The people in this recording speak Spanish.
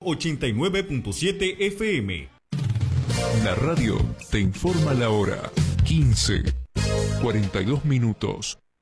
89.7 FM. La radio te informa la hora. 15:42.